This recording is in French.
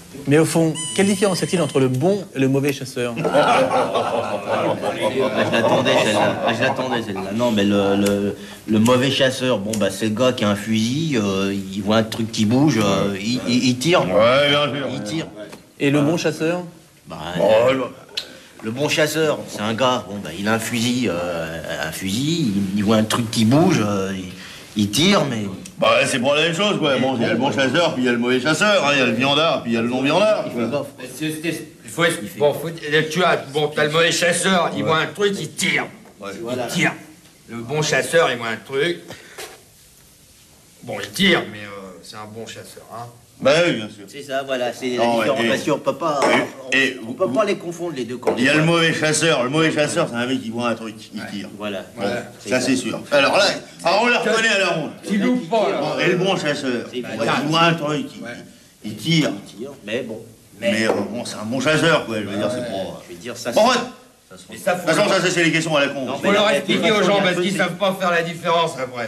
Mais au fond, quelle différence y a-t-il entre le bon et le mauvais chasseur? Je l'attendais celle-là. Non, mais le mauvais chasseur, bon, bah, c'est le gars qui a un fusil, il voit un truc qui bouge, il tire. Ouais, bien sûr. Il tire. Et le bon chasseur? Bah, le bon chasseur, c'est un gars, bon, bah, il a un fusil, il voit un truc qui bouge, il tire, mais... Bah, c'est pour la même chose, quoi. Bon, il y a le bon chasseur, puis il y a le mauvais chasseur, hein. Il y a le viandard, puis il y a le non-viandard. T'as le mauvais chasseur, il voit un truc, il tire. Ouais. Il tire. Le bon chasseur, il voit un truc. Bon, il tire, mais c'est un bon chasseur, hein. Bah oui, bien sûr. C'est ça, voilà, c'est la Non, différenciation. On peut pas, on peut pas les confondre, les deux quand Il y a le mauvais chasseur. Le mauvais chasseur, c'est un mec qui voit un truc, il tire. Voilà. Bon, ça c'est sûr. Alors là, on le reconnaît à la ronde. Il loupe pas, là. Et le bon chasseur, il voit un truc, il tire. Mais bon. Mais bon, c'est un bon chasseur, quoi. Je veux dire, c'est pas... Je veux dire, ça... Bon, Et ça, de toute façon, ça, c'est les questions à la con. faut leur expliquer aux gens parce qu'ils savent pas faire la différence après.